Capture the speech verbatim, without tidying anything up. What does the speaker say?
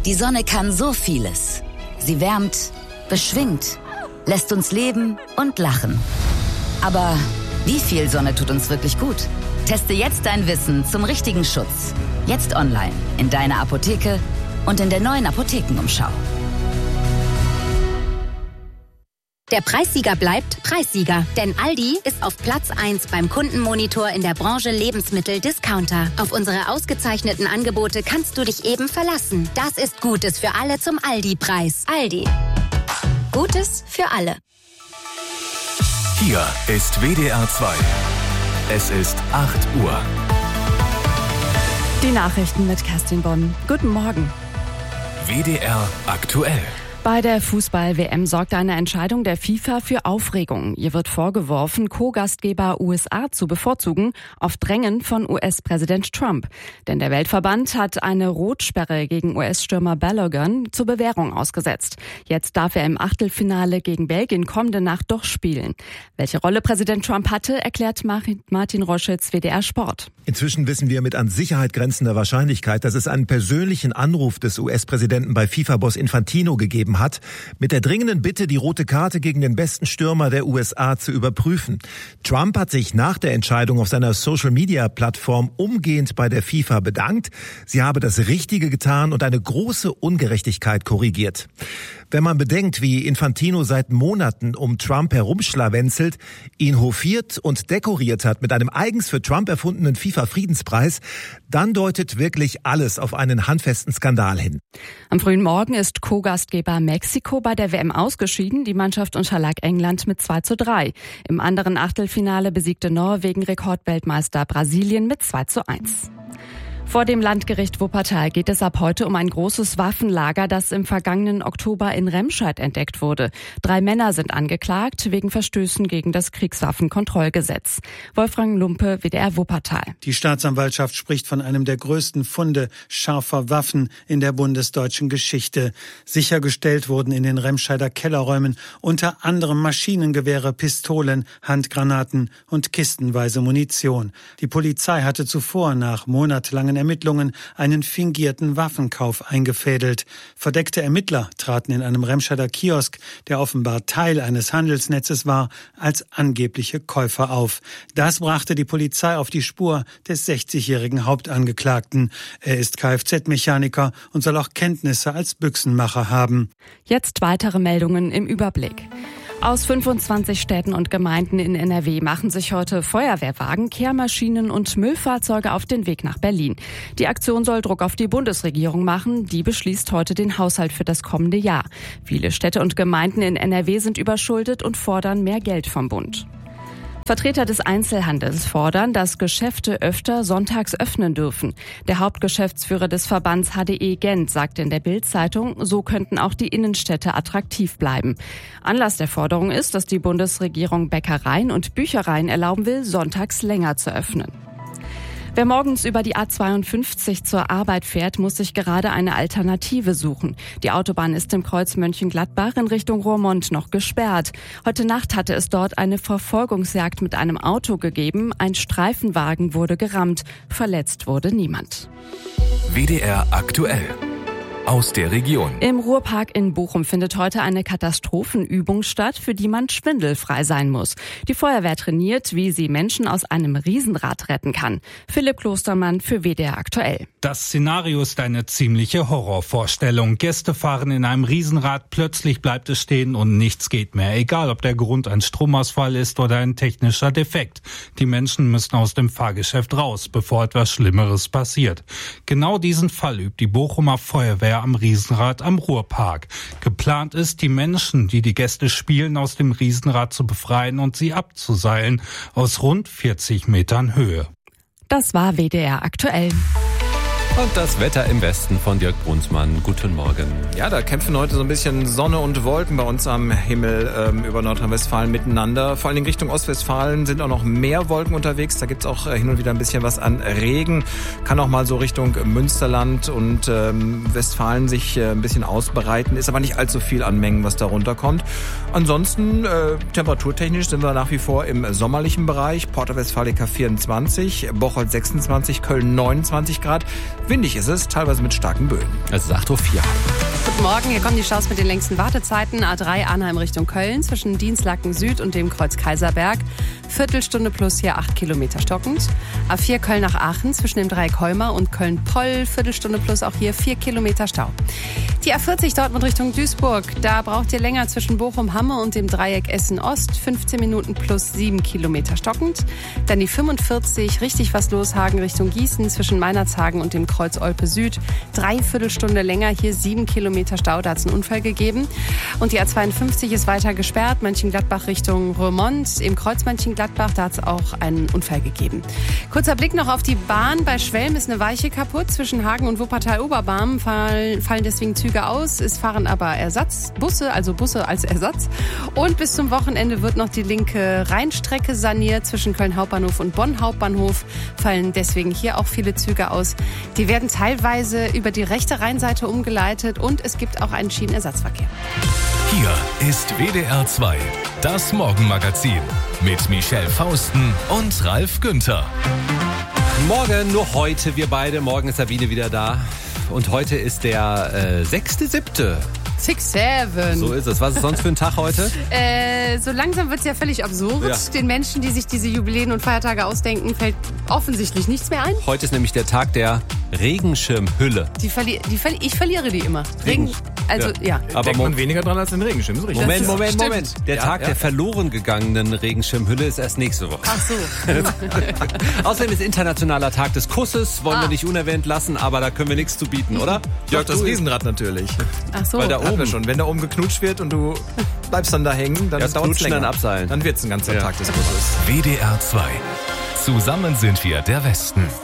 Die Sonne kann so vieles. Sie wärmt, beschwingt, lässt uns leben und lachen. Aber wie viel Sonne tut uns wirklich gut? Teste jetzt dein Wissen zum richtigen Schutz. Jetzt online, in deiner Apotheke und in der neuen Apothekenumschau. Der Preissieger bleibt Preissieger, denn Aldi ist auf Platz eins beim Kundenmonitor in der Branche Lebensmittel-Discounter. Auf unsere ausgezeichneten Angebote kannst du dich eben verlassen. Das ist Gutes für alle zum Aldi-Preis. Aldi. Gutes für alle. Hier ist W D R zwei. Es ist acht Uhr. Die Nachrichten mit Kerstin Bonn. Guten Morgen. W D R aktuell. Bei der Fußball-W M sorgt eine Entscheidung der FIFA für Aufregung. Ihr wird vorgeworfen, Co-Gastgeber U S A zu bevorzugen, auf Drängen von U S-Präsident Trump. Denn der Weltverband hat eine Rotsperre gegen U S-Stürmer Balogun zur Bewährung ausgesetzt. Jetzt darf er im Achtelfinale gegen Belgien kommende Nacht doch spielen. Welche Rolle Präsident Trump hatte, erklärt Martin Roschitz, W D R Sport. Inzwischen wissen wir mit an Sicherheit grenzender Wahrscheinlichkeit, dass es einen persönlichen Anruf des U S-Präsidenten bei FIFA-Boss Infantino gegeben hat, mit der dringenden Bitte, die rote Karte gegen den besten Stürmer der U S A zu überprüfen. Trump hat sich nach der Entscheidung auf seiner Social-Media-Plattform umgehend bei der FIFA bedankt. Sie habe das Richtige getan und eine große Ungerechtigkeit korrigiert. Wenn man bedenkt, wie Infantino seit Monaten um Trump herumschlawenzelt, ihn hofiert und dekoriert hat mit einem eigens für Trump erfundenen FIFA-Friedenspreis, dann deutet wirklich alles auf einen handfesten Skandal hin. Am frühen Morgen ist Co-Gastgeber Mexiko bei der W M ausgeschieden. Die Mannschaft unterlag England mit zwei zu drei. Im anderen Achtelfinale besiegte Norwegen Rekordweltmeister Brasilien mit zwei zu eins. Vor dem Landgericht Wuppertal geht es ab heute um ein großes Waffenlager, das im vergangenen Oktober in Remscheid entdeckt wurde. Drei Männer sind angeklagt wegen Verstößen gegen das Kriegswaffenkontrollgesetz. Wolfgang Lumpe, W D R Wuppertal. Die Staatsanwaltschaft spricht von einem der größten Funde scharfer Waffen in der bundesdeutschen Geschichte. Sichergestellt wurden in den Remscheider Kellerräumen unter anderem Maschinengewehre, Pistolen, Handgranaten und kistenweise Munition. Die Polizei hatte zuvor nach monatelangen Ermittlungen einen fingierten Waffenkauf eingefädelt. Verdeckte Ermittler traten in einem Remscheider Kiosk, der offenbar Teil eines Handelsnetzes war, als angebliche Käufer auf. Das brachte die Polizei auf die Spur des sechzigjährigen Hauptangeklagten. Er ist Kfz-Mechaniker und soll auch Kenntnisse als Büchsenmacher haben. Jetzt weitere Meldungen im Überblick. Aus fünfundzwanzig Städten und Gemeinden in N R W machen sich heute Feuerwehrwagen, Kehrmaschinen und Müllfahrzeuge auf den Weg nach Berlin. Die Aktion soll Druck auf die Bundesregierung machen. Die beschließt heute den Haushalt für das kommende Jahr. Viele Städte und Gemeinden in N R W sind überschuldet und fordern mehr Geld vom Bund. Vertreter des Einzelhandels fordern, dass Geschäfte öfter sonntags öffnen dürfen. Der Hauptgeschäftsführer des Verbands H D E Gent sagt in der Bild-Zeitung, so könnten auch die Innenstädte attraktiv bleiben. Anlass der Forderung ist, dass die Bundesregierung Bäckereien und Büchereien erlauben will, sonntags länger zu öffnen. Wer morgens über die A zweiundfünfzig zur Arbeit fährt, muss sich gerade eine Alternative suchen. Die Autobahn ist im Kreuz Mönchengladbach in Richtung Roermond noch gesperrt. Heute Nacht hatte es dort eine Verfolgungsjagd mit einem Auto gegeben. Ein Streifenwagen wurde gerammt. Verletzt wurde niemand. W D R aktuell. Aus der Region. Im Ruhrpark in Bochum findet heute eine Katastrophenübung statt, für die man schwindelfrei sein muss. Die Feuerwehr trainiert, wie sie Menschen aus einem Riesenrad retten kann. Philipp Klostermann für W D R aktuell. Das Szenario ist eine ziemliche Horrorvorstellung. Gäste fahren in einem Riesenrad, plötzlich bleibt es stehen und nichts geht mehr. Egal, ob der Grund ein Stromausfall ist oder ein technischer Defekt. Die Menschen müssen aus dem Fahrgeschäft raus, bevor etwas Schlimmeres passiert. Genau diesen Fall übt die Bochumer Feuerwehr am Riesenrad am Ruhrpark. Geplant ist, die Menschen, die die Gäste spielen, aus dem Riesenrad zu befreien und sie abzuseilen aus rund vierzig Metern Höhe. Das war W D R aktuell. Und das Wetter im Westen von Dirk Brunsmann. Guten Morgen. Ja, da kämpfen heute so ein bisschen Sonne und Wolken bei uns am Himmel ähm, über Nordrhein-Westfalen miteinander. Vor allen Dingen Richtung Ostwestfalen sind auch noch mehr Wolken unterwegs. Da gibt's auch äh, hin und wieder ein bisschen was an Regen. Kann auch mal so Richtung Münsterland und ähm, Westfalen sich äh, ein bisschen ausbreiten. Ist aber nicht allzu viel an Mengen, was da runterkommt. Ansonsten, äh, temperaturtechnisch sind wir nach wie vor im sommerlichen Bereich. Porta Westfalica vierundzwanzig, Bocholt sechsundzwanzig, Köln neunundzwanzig Grad. Windig ist es, teilweise mit starken Böen. Es ist acht Uhr vier. Guten Morgen, hier kommen die Staus mit den längsten Wartezeiten. A drei Arnheim Richtung Köln zwischen Dienstlaken Süd und dem Kreuz Kaiserberg. Viertelstunde plus hier acht Kilometer stockend. A vier Köln nach Aachen zwischen dem Dreieck Holmer und Köln-Poll. Viertelstunde plus auch hier vier Kilometer Stau. Die A vierzig Dortmund Richtung Duisburg. Da braucht ihr länger zwischen Bochum-Hamme und dem Dreieck Essen-Ost. fünfzehn Minuten plus sieben Kilometer stockend. Dann die fünfundvierzig, richtig was los, Hagen Richtung Gießen zwischen Meinerzhagen und dem Kreuz Olpe Süd. Dreiviertelstunde länger, hier sieben Kilometer Stau, da hat es einen Unfall gegeben. Und die A zweiundfünfzig ist weiter gesperrt, Mönchengladbach Richtung Roermond. Im Kreuz Mönchengladbach, da hat es auch einen Unfall gegeben. Kurzer Blick noch auf die Bahn. Bei Schwelm ist eine Weiche kaputt. Zwischen Hagen und Wuppertal-Oberbarm fallen, fallen deswegen Züge aus. Es fahren aber Ersatzbusse, also Busse als Ersatz. Und bis zum Wochenende wird noch die linke Rheinstrecke saniert. Zwischen Köln Hauptbahnhof und Bonn Hauptbahnhof fallen deswegen hier auch viele Züge aus. Die werden teilweise über die rechte Rheinseite umgeleitet und es gibt auch einen Schienenersatzverkehr. Hier ist W D R zwei, das Morgenmagazin mit Michelle Fausten und Ralf Günther. Morgen, nur heute wir beide. Morgen ist Sabine wieder da. Und heute ist der äh, sechste siebte Six, seven. So ist es. Was ist sonst für ein Tag heute? Äh, so langsam wird es ja völlig absurd. Ja. Den Menschen, die sich diese Jubiläen und Feiertage ausdenken, fällt offensichtlich nichts mehr ein. Heute ist nämlich der Tag der Regenschirmhülle. Die verli die verli ich verliere die immer. Regen, also ja. ja. Aber denkt man weniger dran als den Regenschirm, ist richtig. Moment, Moment, Stimmt. Moment. Der Ja, Tag ja. der verloren gegangenen Regenschirmhülle ist erst nächste Woche. Ach so. Außerdem ist internationaler Tag des Kusses. Wollen Ah. wir nicht unerwähnt lassen, aber da können wir nichts zu bieten, oder? Jörg, das du- Riesenrad natürlich. Ach so. Weil da Hatten wir oben schon. Wenn da oben geknutscht wird und du bleibst dann da hängen, dann Erst dauert es knutschen, länger. dann abseilen. Dann wird es ein ganzer Ja. Tag des Kusses. W D R zwei. Zusammen sind wir der Westen.